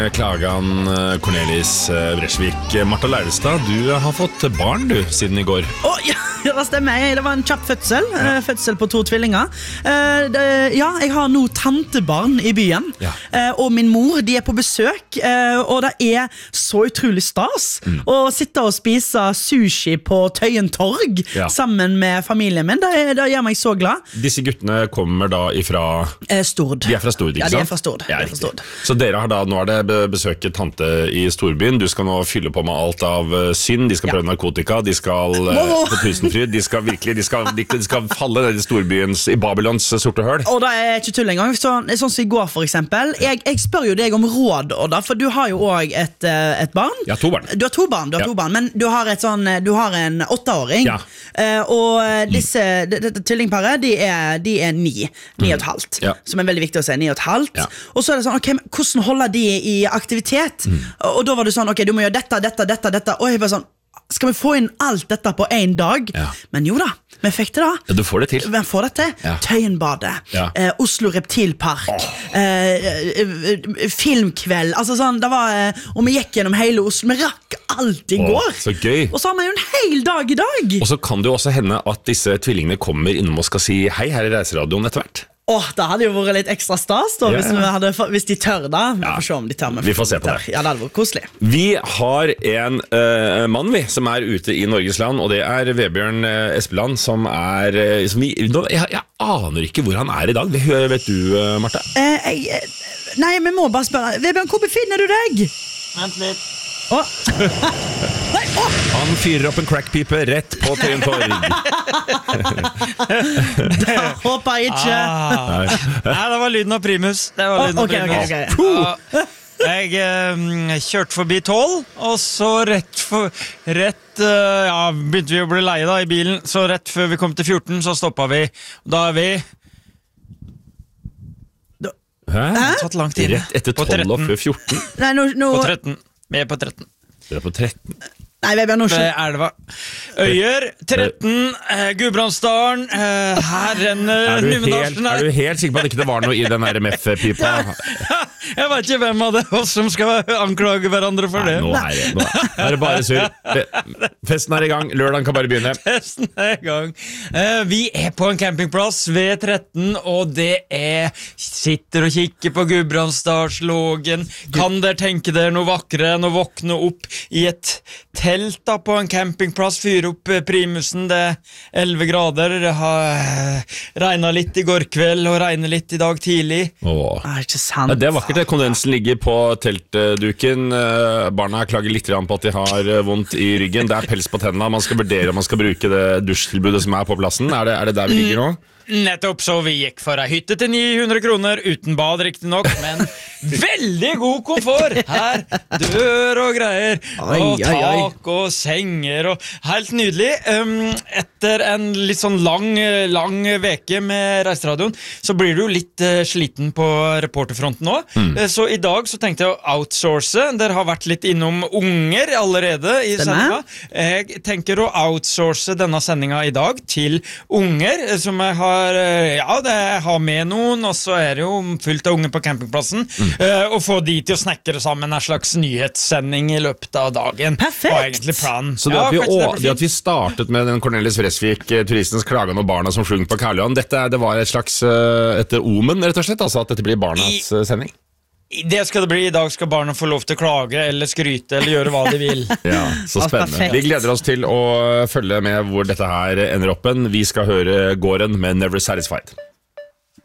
Klagan Cornelis Vreeswijk. Martha Leivestad, du har fått barn du, siden I går. Ja, det stemmer. Det var en kjapp fødsel. Fødsel på 2 tvillinger. Jeg har nå tantebarn I byen. Og min mor, de på besøk. Og det så utrolig stas å sitte og spise sushi på Tøyen Torg sammen med familien min. Det gjør meg så glad. Disse guttene kommer da ifra Stord. De fra Stord, ikke sant? Ja, de fra Stord. Stord. Så dere har da, nå det besøket tante I storbyen. Du skal nå fylle på med alt av synd. De skal prøve narkotika. De skal på tusenfryd. De skal virkelig, de skal falle ned I storbyens, I Babylons sorte høl. Og det ikke tull engang. Sånn som I går for eksempel. Jeg spør jo deg om råd, Odda, for du har jo også et barn. Ja, 2 barn. Du har 2 barn, men du har en 8-åring. Og dette tvillingparet, de 9,5. Som veldig viktig å si, 9,5. Og så det sånn, ok, hvordan holder de I aktivitet? Og da var det sånn, ok, du må gjøre dette. Og jeg bare sånn, skal vi få inn alt dette på en dag? Men jo da, vi fikk det da. Ja, du får det til. Vi får det til. Tøyenbadet, Oslo Reptilpark, filmkveld, altså sånn, det var, og vi gikk gjennom hele Oslo, vi rakk alt I går. Så gøy. Og så har vi jo en hel dag I dag. Og så kan det jo også hende at disse tvillingene kommer innom og skal si hei her I Reiseradioen etter hvert. Det hadde jo vært litt ekstra stas da, hvis de tør da. Vi får se om de tør. Vi får se på det. Ja, det hadde vært koselig. Vi har en mann som ute I Norges land, og det Vebjørn Espeland, som jeg aner ikke hvor han I dag. Vet du, Martha? Nei, vi må bare spørre. Vebjørn, hvor befinner du deg? Vent litt. Han fyrer opp en crackpipe rett på Tøyen Torg. Det håper jeg ikke. Nei, det var lyden av primus. Jeg kjørte forbi 12, og så begynte vi å bli leie da I bilen, så rett før vi kom til 14 så stoppet vi. Da vi tatt lang tid. Rett etter 12 og før 14? Nei, på 13. Vi på 13. Dere på 13? Nei, Vebjørn, nå Det Elva. Øyer, 13, Gudbrandsdalen, her renner Numedalsen her. Er du helt sikker på at ikke det var noe I den RMF-pipa? Jeg vet ikke hvem av det oss som skal anklage hverandre for det. Nå er det bare sur. Festen I gang, lørdagen kan bare begynne. Festen I gang. Vi på en campingplass ved 13, og det sitter og kikker på Gudbrandsdalslågen. Kan dere tenke dere noe vakrere enn å våkne opp I et telt da på en campingplass, fyre opp primusen, det 11 grader, det har regnet litt I går kveld og regnet litt I dag tidlig. Ikke sant. Det vakkert, kondensen ligger på teltduken, barna klager litt på at de har vondt I ryggen, det pels på tennene, man skal vurdere om man skal bruke det dusjtilbudet som på plassen, det der vi ligger nå? Nettopp, så vi gikk for en hytte til 900 kroner, uten bad riktig nok, men veldig god komfort. Her, dør og greier, og tak og senger, og helt nydelig. Etter en litt sånn lang veke med Reiseradioen, så blir du litt sliten på reporterfronten nå. Så I dag så tenkte jeg å outsource. Dere har vært litt innom unger allerede I sendinga. Jeg tenker å outsource denne sendinga I dag til unger, som jeg har med noen, og så det jo fullt av unge på campingplassen, og få de til å snakke sammen en slags nyhetssending I løpet av dagen. Perfekt! Var egentlig planen. Så det at vi startet med den Cornelis Vreeswijk, turistens klagen og barna som slung på Karljohan, det var et slags et omen, rett og slett, altså at dette blir barnas sending? Det skal det bli. I dag skal barna få lov til å klage eller skryte eller gjøre hva de vil. Ja, så spennende. Vi gleder oss til å følge med hvor dette her ender oppen. Vi skal høre Gården med Never Satisfied.